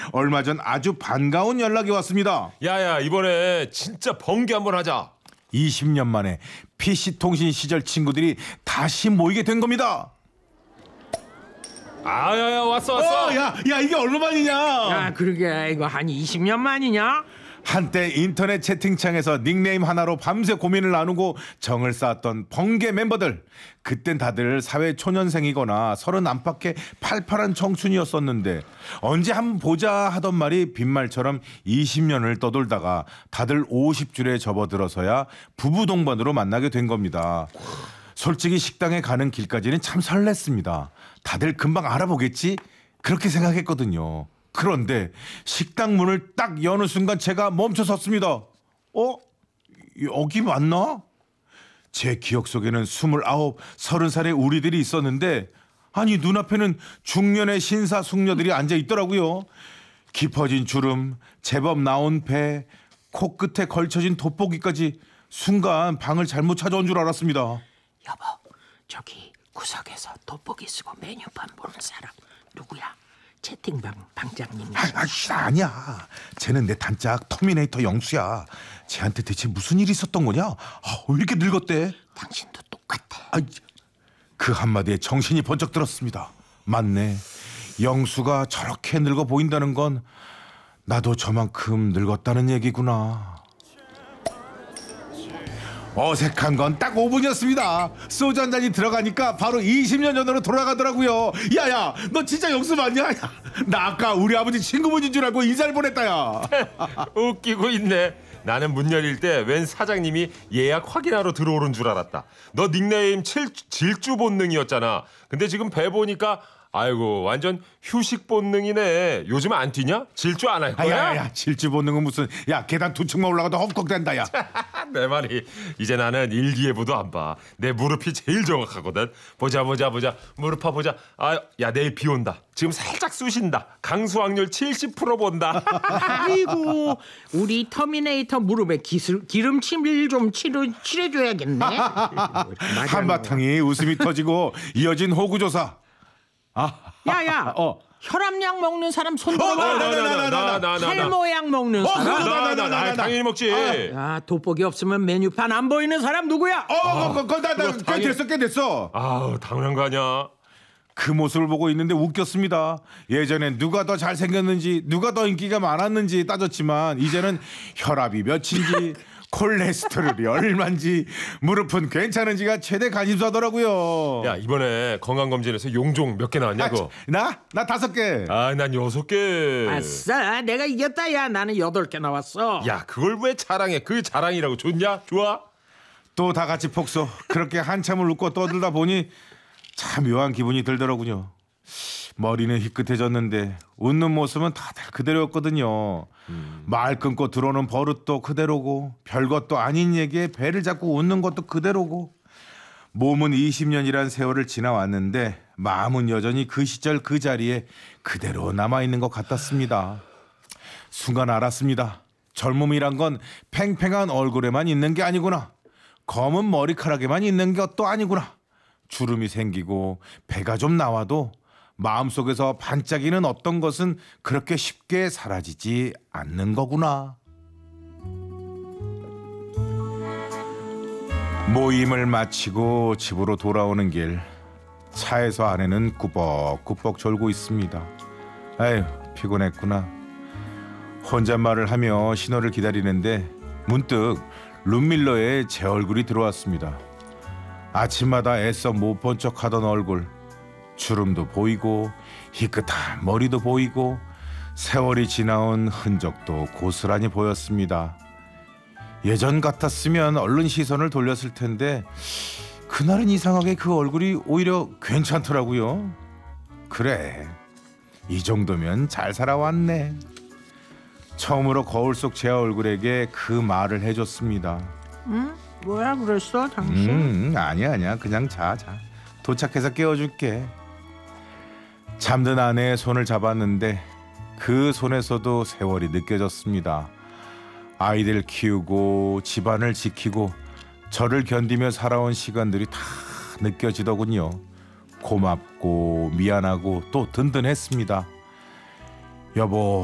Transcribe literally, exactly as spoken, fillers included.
얼마 전 아주 반가운 연락이 왔습니다. 야야, 이번에 진짜 번개 한번 하자. 이십 년 만에 피씨통신 시절 친구들이 다시 모이게 된 겁니다. 아야야, 왔어 왔어. 어, 야, 야, 이게 얼마만이냐? 야, 그러게 이거 한 이십 년 만이냐? 한때 인터넷 채팅창에서 닉네임 하나로 밤새 고민을 나누고 정을 쌓았던 번개 멤버들. 그땐 다들 사회 초년생이거나 서른 안팎의 팔팔한 청춘이었었는데 언제 한번 보자 하던 말이 빈말처럼 이십 년을 떠돌다가 다들 오십 줄에 접어들어서야 부부 동반으로 만나게 된 겁니다. 솔직히 식당에 가는 길까지는 참 설렜습니다. 다들 금방 알아보겠지? 그렇게 생각했거든요. 그런데 식당 문을 딱 여는 순간 제가 멈춰섰습니다. 어? 여기 맞나? 제 기억 속에는 스물아홉, 서른 살의 우리들이 있었는데 아니 눈앞에는 중년의 신사숙녀들이 앉아 있더라고요. 깊어진 주름, 제법 나온 배, 코끝에 걸쳐진 돋보기까지 순간 방을 잘못 찾아온 줄 알았습니다. 여보, 저기 구석에서 돋보기 쓰고 메뉴판 보는 사람 누구야? 채팅방 방장님이. 아, 아, 아니야. 쟤는 내 단짝 터미네이터 영수야. 쟤한테 대체 무슨 일이 있었던 거냐? 아, 왜 이렇게 늙었대? 당신도 똑같아. 아, 그 한마디에 정신이 번쩍 들었습니다. 맞네. 영수가 저렇게 늙어 보인다는 건 나도 저만큼 늙었다는 얘기구나. 어색한 건 딱 오 분이었습니다. 소주 한 잔이 들어가니까 바로 이십 년 전으로 돌아가더라고요. 야야, 너 진짜 영수 맞냐? 야, 나 아까 우리 아버지 친구분인 줄 알고 인사를 보냈다. 야. 웃기고 있네. 나는 문 열릴 때 웬 사장님이 예약 확인하러 들어오는 줄 알았다. 너 닉네임 칠, 질주 본능이었잖아. 근데 지금 배 보니까 아이고 완전 휴식 본능이네. 요즘 안 뛰냐? 질주 안 할 거야? 야야야, 질주 본능은 무슨? 야, 계단 두 층만 올라가도 헉헉댄다. 야. 내 말이 이제 나는 일기예보도 안 봐. 내 무릎이 제일 정확하거든. 보자 보자 보자 무릎 아보자. 아, 야 내일 비 온다. 지금 살짝 쑤신다. 강수 확률 칠십 퍼센트 본다. 아이고, 우리 터미네이터 무릎에 기술, 기름칠 좀 칠해, 칠해줘야겠네. 한바탕이 웃음이 터지고 이어진 호구조사. 야야, 어. 혈압약 먹는 사람 손 어, 들어봐. 나, 나, 나, 나, 나, 나, 나, 나, 나. 탈모약 먹는 어, 사람. 나, 나, 나, 나, 나, 나, 나. 당연히 먹지. 야, 돋보기 없으면 메뉴판 안 보이는 사람 누구야? 어, 그, 그, 나, 나, 그거 꽤 당연히- 됐어, 꽤 됐어. 아우 당연한 거 아니야. 그 모습을 보고 있는데 웃겼습니다. 예전엔 누가 더 잘생겼는지, 누가 더 인기가 많았는지 따졌지만 이제는 혈압이 몇인지, 콜레스테롤이 얼마인지, 무릎은 괜찮은지가 최대 관심사더라고요. 야 이번에 건강검진에서 용종 몇 개 아, 나왔냐고. 나? 나 다섯 개. 아 난 여섯 개. 아싸, 내가 이겼다. 야, 나는 여덟 개 나왔어. 야 그걸 왜 자랑해? 그 자랑이라고 좋냐? 좋아? 또 다 같이 폭소. 그렇게 한참을 웃고 떠들다 보니 참 묘한 기분이 들더라고요. 머리는 희끗해졌는데 웃는 모습은 다들 그대로였거든요. 음. 말 끊고 들어오는 버릇도 그대로고 별것도 아닌 얘기에 배를 잡고 웃는 것도 그대로고 몸은 이십 년이란 세월을 지나왔는데 마음은 여전히 그 시절 그 자리에 그대로 남아있는 것 같았습니다. 순간 알았습니다. 젊음이란 건 팽팽한 얼굴에만 있는 게 아니구나. 검은 머리카락에만 있는 것도 아니구나. 주름이 생기고 배가 좀 나와도 마음속에서 반짝이는 어떤 것은 그렇게 쉽게 사라지지 않는 거구나. 모임을 마치고 집으로 돌아오는 길 차에서 아내는 꾸벅꾸벅 졸고 있습니다. 아휴 피곤했구나. 혼잣말을 하며 신호를 기다리는데 문득 룸밀러에 제 얼굴이 들어왔습니다. 아침마다 애써 못 본 척하던 얼굴, 주름도 보이고 희끗한 머리도 보이고 세월이 지나온 흔적도 고스란히 보였습니다. 예전 같았으면 얼른 시선을 돌렸을 텐데 그날은 이상하게 그 얼굴이 오히려 괜찮더라고요. 그래, 이 정도면 잘 살아왔네. 처음으로 거울 속 제 얼굴에게 그 말을 해줬습니다. 응? 뭐야 그랬어 당신? 음, 아니야 아니야 그냥 자 자. 도착해서 깨워줄게. 잠든 아내의 손을 잡았는데 그 손에서도 세월이 느껴졌습니다. 아이들 키우고 집안을 지키고 저를 견디며 살아온 시간들이 다 느껴지더군요. 고맙고 미안하고 또 든든했습니다. 여보